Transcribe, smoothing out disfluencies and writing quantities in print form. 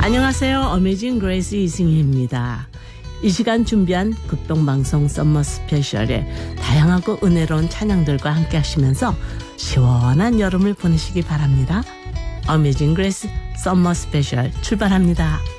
안녕하세요. 어메이징 그레이스 이승희입니다. 이 시간 준비한 극동방송 썸머 스페셜에 다양하고 은혜로운 찬양들과 함께 하시면서 시원한 여름을 보내시기 바랍니다. 어메이징 그레이스 썸머 스페셜 출발합니다.